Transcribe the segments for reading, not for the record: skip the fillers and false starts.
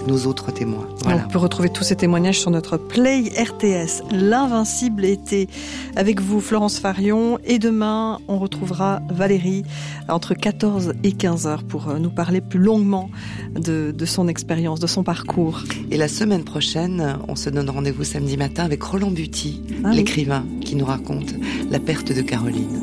nos autres témoins. Voilà. On peut retrouver tous ces témoignages sur notre Play RTS, l'invincible été. Avec vous, Florence Farion. Et demain, on retrouvera Valérie entre 14 et 15 heures pour nous parler plus longuement de son expérience, de son parcours. Et la semaine prochaine, on se donne rendez-vous samedi matin avec Roland Buty, l'écrivain, qui nous raconte la perte de Caroline.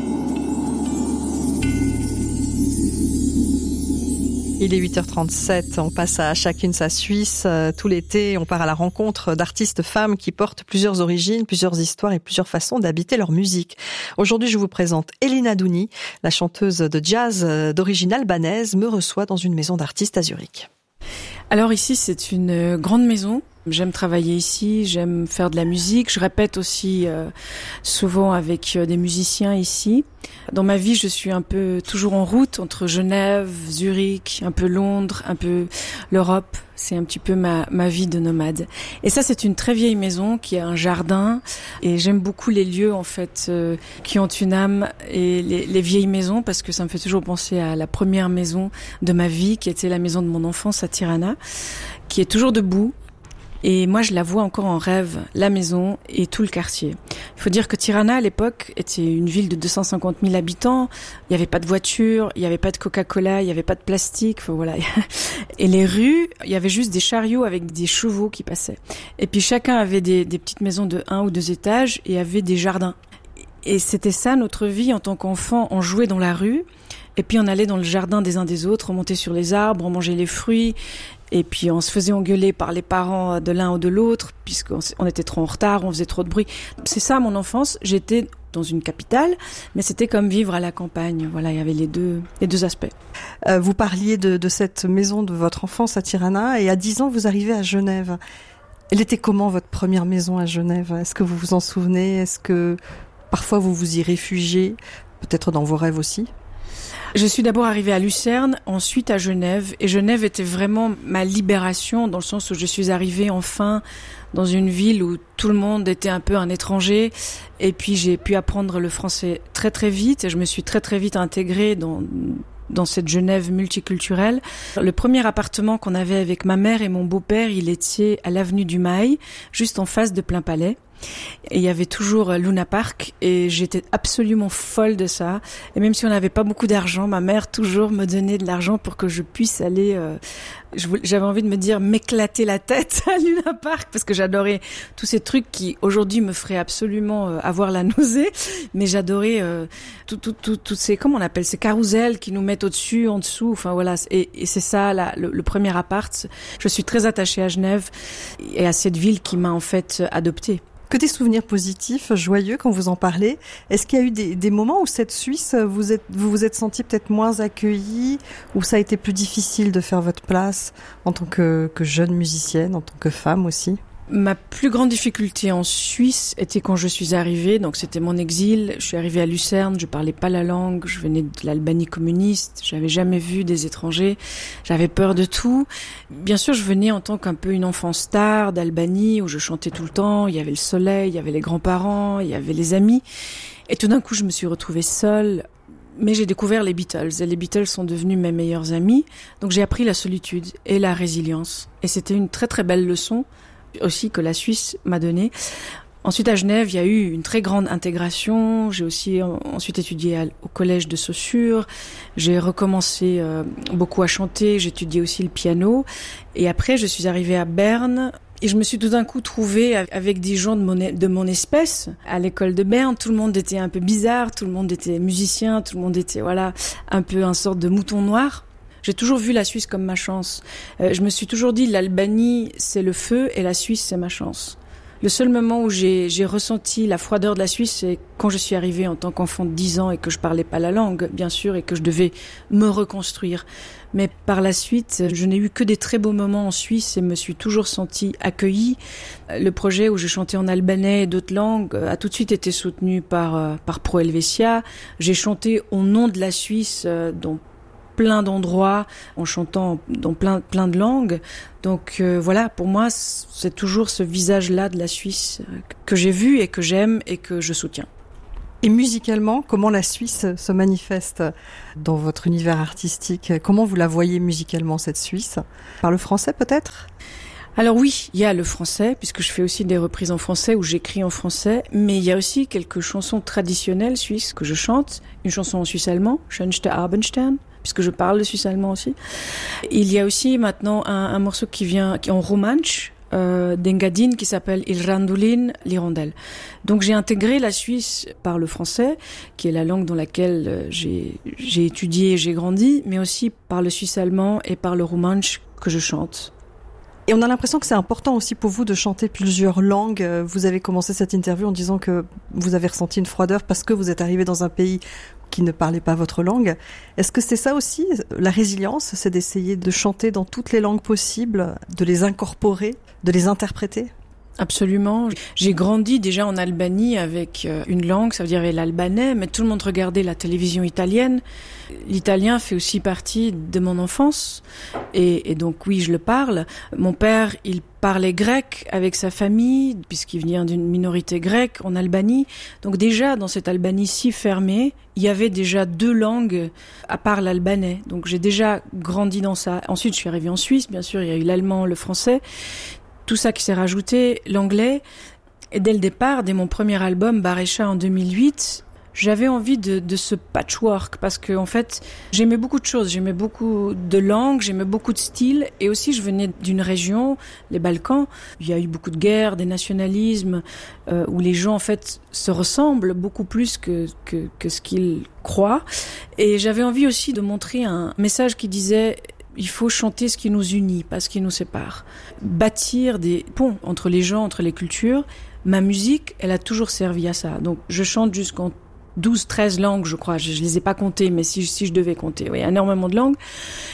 Il est 8h37, on passe à chacune sa Suisse. Tout l'été, on part à la rencontre d'artistes femmes qui portent plusieurs origines, plusieurs histoires et plusieurs façons d'habiter leur musique. Aujourd'hui, je vous présente Elina Douni, la chanteuse de jazz d'origine albanaise, me reçoit dans une maison d'artistes à Zurich. Alors ici, c'est une grande maison. J'aime travailler ici, j'aime faire de la musique. Je répète aussi souvent avec des musiciens ici. Dans ma vie, je suis un peu toujours en route entre Genève, Zurich, un peu Londres, un peu l'Europe. C'est un petit peu ma vie de nomade. Et ça, c'est une très vieille maison qui a un jardin. Et j'aime beaucoup les lieux, en fait, qui ont une âme et les vieilles maisons, parce que ça me fait toujours penser à la première maison de ma vie, qui était la maison de mon enfance à Tirana, qui est toujours debout. Et moi, je la vois encore en rêve, la maison et tout le quartier. Il faut dire que Tirana, à l'époque, était une ville de 250 000 habitants. Il n'y avait pas de voiture, il n'y avait pas de Coca-Cola, il n'y avait pas de plastique. Enfin, voilà. Et les rues, il y avait juste des chariots avec des chevaux qui passaient. Et puis chacun avait des petites maisons de 1 ou 2 étages et avait des jardins. Et c'était ça, notre vie en tant qu'enfant. On jouait dans la rue. Et puis on allait dans le jardin des uns des autres, on montait sur les arbres, on mangeait les fruits. Et puis on se faisait engueuler par les parents de l'un ou de l'autre, puisqu'on était trop en retard, on faisait trop de bruit. C'est ça mon enfance, j'étais dans une capitale, mais c'était comme vivre à la campagne. Voilà, il y avait les deux aspects. Vous parliez de cette maison de votre enfance à Tirana, et à 10 ans, vous arrivez à Genève. Elle était comment votre première maison à Genève ? Est-ce que vous vous en souvenez ? Est-ce que parfois vous vous y réfugiez ? Peut-être dans vos rêves aussi ? Je suis d'abord arrivée à Lucerne, ensuite à Genève. Et Genève était vraiment ma libération, dans le sens où je suis arrivée enfin dans une ville où tout le monde était un peu un étranger. Et puis j'ai pu apprendre le français très très vite. Et je me suis très très vite intégrée dans cette Genève multiculturelle. Le premier appartement qu'on avait avec ma mère et mon beau-père, il était à l'avenue du Mail, juste en face de Plainpalais. Et il y avait toujours Luna Park et j'étais absolument folle de ça. Et même si on n'avait pas beaucoup d'argent, ma mère toujours me donnait de l'argent pour que je puisse aller... J'avais envie de me dire m'éclater la tête à Luna Park parce que j'adorais tous ces trucs qui aujourd'hui me feraient absolument avoir la nausée. Mais j'adorais toutes ces... Comment on appelle ces carousels qui nous mettent au-dessus, en dessous. Enfin voilà. Et c'est ça le premier appart. Je suis très attachée à Genève et à cette ville qui m'a en fait adoptée. Que des souvenirs positifs, joyeux quand vous en parlez. Est-ce qu'il y a eu des moments où cette Suisse, vous vous êtes senti peut-être moins accueilli, où ça a été plus difficile de faire votre place en tant que jeune musicienne, en tant que femme aussi ? Ma plus grande difficulté en Suisse était quand je suis arrivée, donc c'était mon exil. Je suis arrivée à Lucerne, je parlais pas la langue, je venais de l'Albanie communiste, j'avais jamais vu des étrangers, j'avais peur de tout. Bien sûr, je venais en tant qu'un peu une enfant star d'Albanie où je chantais tout le temps, il y avait le soleil, il y avait les grands-parents, il y avait les amis. Et tout d'un coup, je me suis retrouvée seule. Mais j'ai découvert les Beatles et les Beatles sont devenus mes meilleurs amis. Donc j'ai appris la solitude et la résilience. Et c'était une très très belle leçon aussi que la Suisse m'a donné. Ensuite, à Genève, il y a eu une très grande intégration. J'ai aussi ensuite étudié au collège de Saussure. J'ai recommencé beaucoup à chanter. J'étudiais aussi le piano. Et après, je suis arrivée à Berne. Et je me suis tout d'un coup trouvée avec des gens de mon espèce. À l'école de Berne, tout le monde était un peu bizarre. Tout le monde était musicien. Tout le monde était, voilà, un peu un sorte de mouton noir. J'ai toujours vu la Suisse comme ma chance. Je me suis toujours dit, l'Albanie, c'est le feu et la Suisse, c'est ma chance. Le seul moment où j'ai ressenti la froideur de la Suisse, c'est quand je suis arrivée en tant qu'enfant de 10 ans et que je parlais pas la langue, bien sûr, et que je devais me reconstruire. Mais par la suite, je n'ai eu que des très beaux moments en Suisse et me suis toujours sentie accueillie. Le projet où je chantais en albanais et d'autres langues a tout de suite été soutenu par Pro Helvetia. J'ai chanté au nom de la Suisse dans plein d'endroits, en chantant dans plein de langues. Donc voilà, pour moi, c'est toujours ce visage-là de la Suisse que j'ai vu et que j'aime et que je soutiens. Et musicalement, comment la Suisse se manifeste dans votre univers artistique? Comment vous la voyez musicalement, cette Suisse? Par le français peut-être? Alors oui, il y a le français, puisque je fais aussi des reprises en français où j'écris en français, mais il y a aussi quelques chansons traditionnelles suisses que je chante. Une chanson en suisse-allemand, Schönste Abendstern, puisque je parle le suisse-allemand aussi. Il y a aussi maintenant un morceau qui est en romansch, d'Engadine, qui s'appelle Il Randulin, l'hirondelle. Donc j'ai intégré la Suisse par le français, qui est la langue dans laquelle j'ai étudié et j'ai grandi, mais aussi par le suisse-allemand et par le romansch que je chante. Et on a l'impression que c'est important aussi pour vous de chanter plusieurs langues. Vous avez commencé cette interview en disant que vous avez ressenti une froideur parce que vous êtes arrivé dans un pays qui ne parlait pas votre langue. Est-ce que c'est ça aussi, la résilience, c'est d'essayer de chanter dans toutes les langues possibles, de les incorporer, de les interpréter? Absolument. J'ai grandi déjà en Albanie avec une langue, ça veut dire l'albanais, mais tout le monde regardait la télévision italienne. L'italien fait aussi partie de mon enfance et donc oui, je le parle. Mon père, il parlait grec avec sa famille puisqu'il vient d'une minorité grecque en Albanie. Donc déjà, dans cette Albanie si fermée, il y avait déjà 2 langues à part l'albanais. Donc j'ai déjà grandi dans ça. Ensuite, je suis arrivée en Suisse, bien sûr, il y a eu l'allemand, le français. Tout ça qui s'est rajouté, l'anglais. Et dès le départ, dès mon premier album, Baresha en 2008, j'avais envie de ce patchwork parce que en fait, j'aimais beaucoup de choses. J'aimais beaucoup de langues, j'aimais beaucoup de styles. Et aussi, je venais d'une région, les Balkans. Il y a eu beaucoup de guerres, des nationalismes, où les gens en fait se ressemblent beaucoup plus que ce qu'ils croient. Et j'avais envie aussi de montrer un message qui disait... Il faut chanter ce qui nous unit, pas ce qui nous sépare. Bâtir des ponts entre les gens, entre les cultures. Ma musique, elle a toujours servi à ça. Donc, je chante jusqu'en 12-13 langues, je crois. Je les ai pas comptées, mais si je devais compter, oui, énormément de langues.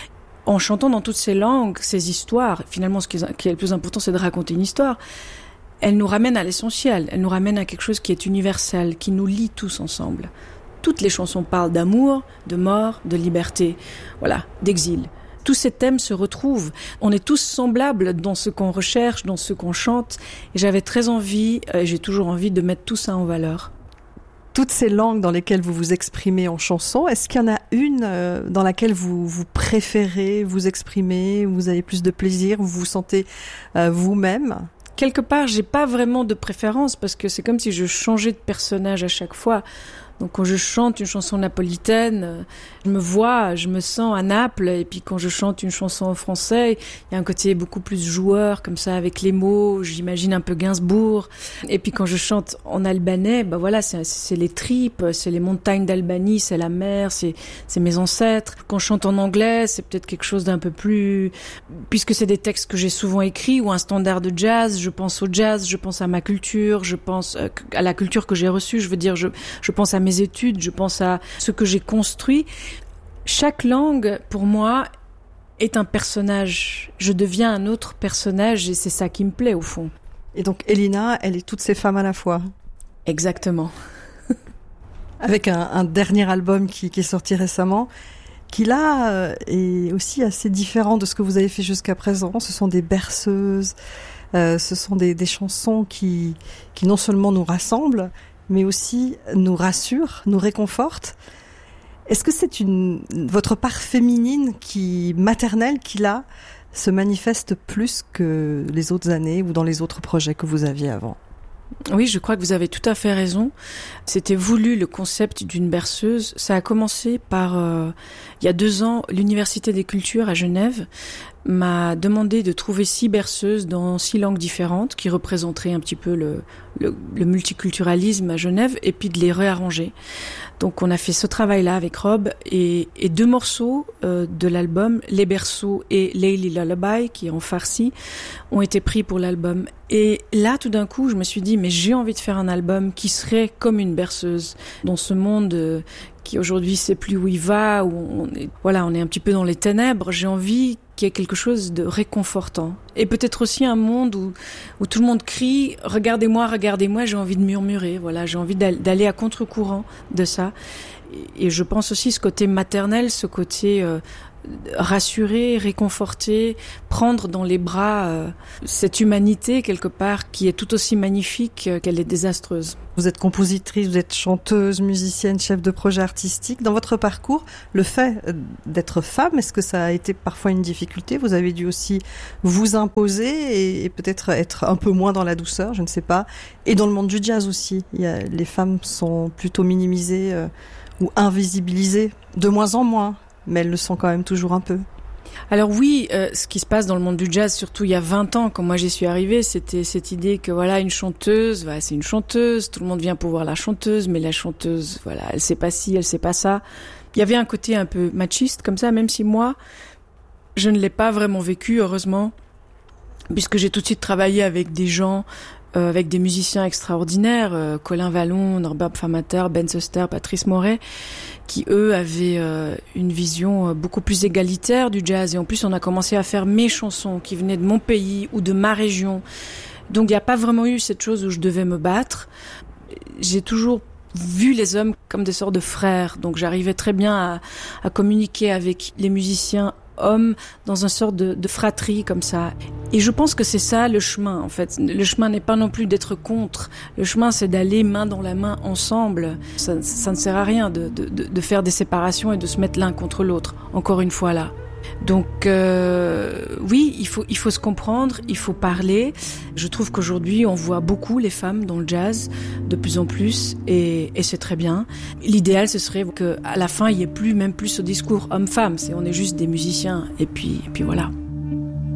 En chantant dans toutes ces langues, ces histoires, finalement, ce qui est le plus important, c'est de raconter une histoire. Elle nous ramène à l'essentiel. Elle nous ramène à quelque chose qui est universel, qui nous lie tous ensemble. Toutes les chansons parlent d'amour, de mort, de liberté, voilà, d'exil. Tous ces thèmes se retrouvent. On est tous semblables dans ce qu'on recherche, dans ce qu'on chante. Et j'avais très envie, j'ai toujours envie de mettre tout ça en valeur. Toutes ces langues dans lesquelles vous vous exprimez en chanson, est-ce qu'il y en a une dans laquelle vous préférez vous exprimer, où vous avez plus de plaisir, où vous vous sentez vous-même? Quelque part, j'ai pas vraiment de préférence parce que c'est comme si je changeais de personnage à chaque fois. Donc quand je chante une chanson napolitaine, je me vois, je me sens à Naples. Et puis quand je chante une chanson en français, il y a un côté beaucoup plus joueur, comme ça, avec les mots. J'imagine un peu Gainsbourg. Et puis quand je chante en albanais, bah voilà, c'est les tripes, c'est les montagnes d'Albanie, c'est la mer, c'est mes ancêtres. Quand je chante en anglais, c'est peut-être quelque chose d'un peu plus... Puisque c'est des textes que j'ai souvent écrits ou un standard de jazz, je pense au jazz, je pense à ma culture, je pense à la culture que j'ai reçue. Je veux dire, je pense à mes études, je pense à ce que j'ai construit. Chaque langue, pour moi, est un personnage. Je deviens un autre personnage et c'est ça qui me plaît au fond. Et donc Elina, elle est toutes ces femmes à la fois. Exactement. Avec un dernier album qui est sorti récemment, qui là est aussi assez différent de ce que vous avez fait jusqu'à présent. Ce sont des berceuses, ce sont des chansons qui non seulement nous rassemblent, mais aussi nous rassure, nous réconforte. Est-ce que c'est votre part féminine maternelle qui là se manifeste plus que les autres années ou dans les autres projets que vous aviez avant? Oui, je crois que vous avez tout à fait raison. C'était voulu le concept d'une berceuse. Ça a commencé par, il y a 2 ans, l'Université des Cultures à Genève m'a demandé de trouver 6 berceuses dans 6 langues différentes qui représenteraient un petit peu le multiculturalisme à Genève et puis de les réarranger. Donc on a fait ce travail-là avec Rob et 2 morceaux de l'album, Les Berceaux et Layli Lullaby, qui est en farsi, ont été pris pour l'album. Et là, tout d'un coup, je me suis dit, mais j'ai envie de faire un album qui serait comme une berceuse dans ce monde qui aujourd'hui sait plus où il va, où on est un petit peu dans les ténèbres. J'ai envie qu'il y ait quelque chose de réconfortant. Et peut-être aussi un monde où tout le monde crie « Regardez-moi, regardez-moi », j'ai envie de murmurer. Voilà, j'ai envie d'aller à contre-courant de ça. Et je pense aussi ce côté maternel, ce côté rassurer, réconforter, prendre dans les bras cette humanité quelque part qui est tout aussi magnifique qu'elle est désastreuse. Vous êtes compositrice, vous êtes chanteuse, musicienne, chef de projet artistique. Dans votre parcours, le fait d'être femme, est-ce que ça a été parfois une difficulté ? Vous avez dû aussi vous imposer et peut-être être un peu moins dans la douceur, je ne sais pas. Et dans le monde du jazz aussi, les femmes sont plutôt minimisées ou invisibilisées, de moins en moins. Mais elles le sont quand même toujours un peu. Alors oui, ce qui se passe dans le monde du jazz, surtout il y a 20 ans, quand moi j'y suis arrivée, c'était cette idée que voilà, une chanteuse, voilà, c'est une chanteuse, tout le monde vient pour voir la chanteuse, mais la chanteuse, voilà, elle sait pas ci, elle sait pas ça. Il y avait un côté un peu machiste comme ça, même si moi, je ne l'ai pas vraiment vécu, heureusement, puisque j'ai tout de suite travaillé avec des gens, avec des musiciens extraordinaires, Colin Vallon, Norbert Pfammatter, Ben Suster, Patrice Moret, qui eux avaient une vision beaucoup plus égalitaire du jazz. Et en plus, on a commencé à faire mes chansons qui venaient de mon pays ou de ma région. Donc, il n'y a pas vraiment eu cette chose où je devais me battre. J'ai toujours vu les hommes comme des sortes de frères. Donc, j'arrivais très bien à communiquer avec les musiciens hommes dans une sorte de fratrie comme ça. Et je pense que c'est ça le chemin, en fait. Le chemin n'est pas non plus d'être contre. Le chemin, c'est d'aller main dans la main ensemble. Ça ne sert à rien de faire des séparations et de se mettre l'un contre l'autre. Encore une fois là. Donc oui, il faut se comprendre, il faut parler. Je trouve qu'aujourd'hui, on voit beaucoup les femmes dans le jazz, de plus en plus, et c'est très bien. L'idéal, ce serait qu'à la fin, il n'y ait même plus ce discours homme-femme. On est juste des musiciens, et puis voilà.